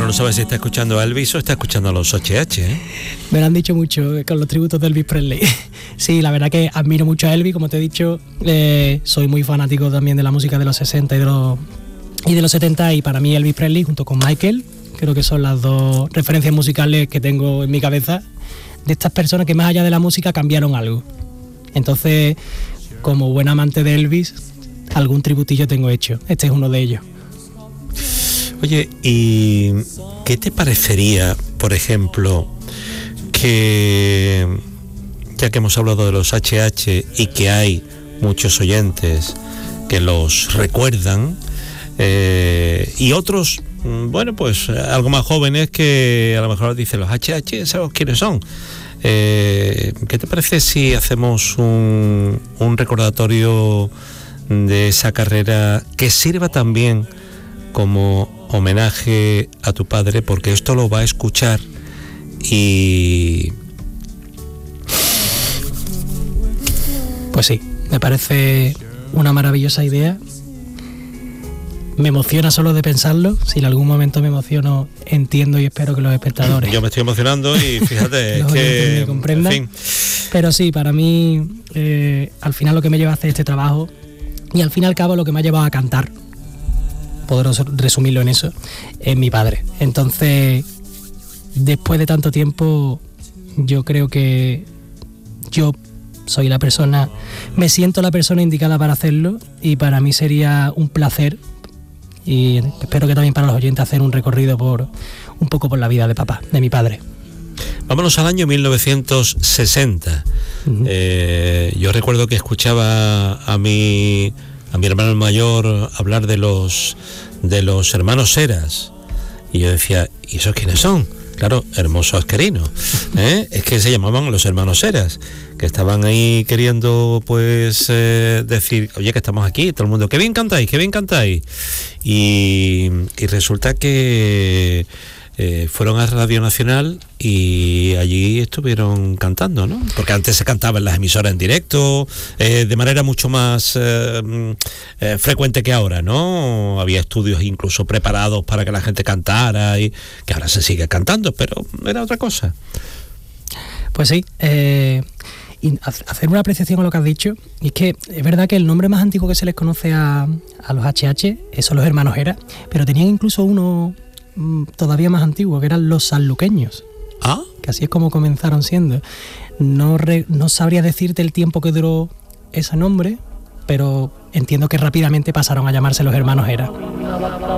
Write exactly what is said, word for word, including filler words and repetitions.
Uno no sabe si está escuchando a Elvis o está escuchando a los H H, ¿eh? Me lo han dicho mucho con los tributos de Elvis Presley. Sí, la verdad que admiro mucho a Elvis, como te he dicho. Eh, soy muy fanático también de la música de los sesenta y de los, y de los setenta, y para mí Elvis Presley junto con Michael creo que son las dos referencias musicales que tengo en mi cabeza de estas personas que más allá de la música cambiaron algo. Entonces, como buen amante de Elvis, algún tributillo tengo hecho. Este es uno de ellos. Oye, ¿y qué te parecería, por ejemplo, que, ya que hemos hablado de los H H y que hay muchos oyentes que los recuerdan, eh, y otros, bueno, pues algo más jóvenes que a lo mejor dicen los H H, ¿sabes quiénes son? Eh, ¿Qué te parece si hacemos un, un recordatorio de esa carrera que sirva también como homenaje a tu padre, porque esto lo va a escuchar y... Pues sí, me parece una maravillosa idea. Me emociona solo de pensarlo. Si en algún momento me emociono, entiendo y espero que los espectadores... Yo me estoy emocionando y fíjate, es que... me comprendan. En fin. Pero sí, para mí, eh, al final lo que me lleva a hacer este trabajo, y al fin y al cabo lo que me ha llevado a cantar, poder resumirlo en eso, es mi padre. Entonces, después de tanto tiempo, yo creo que yo soy la persona, me siento la persona indicada para hacerlo, y para mí sería un placer, y espero que también para los oyentes, hacer un recorrido por un poco por la vida de papá, de mi padre. Vámonos al año mil novecientos sesenta. Uh-huh. Eh, yo recuerdo que escuchaba a mi a mi hermano mayor hablar de los de los hermanos Heras, y yo decía, ¿y esos quiénes son? Claro, Hermoso Asquerino, ¿eh? Es que se llamaban los hermanos Heras, que estaban ahí queriendo pues eh, decir, oye, que estamos aquí, todo el mundo, qué bien cantáis, qué bien cantáis, y, y resulta que Eh, fueron a Radio Nacional y allí estuvieron cantando, ¿no? Porque antes se cantaba en las emisoras en directo, eh, de manera mucho más eh, eh, frecuente que ahora, ¿no? Había estudios incluso preparados para que la gente cantara, y que ahora se sigue cantando, pero era otra cosa. Pues sí, eh, y hacer una apreciación a lo que has dicho, y es que es verdad que el nombre más antiguo que se les conoce a, a los H H son los hermanos Heras, pero tenían incluso uno todavía más antiguo, que eran los sanluqueños. ¿Ah? Que así es como comenzaron siendo. No, re, no sabría decirte el tiempo que duró ese nombre, pero entiendo que rápidamente pasaron a llamarse los hermanos Heras.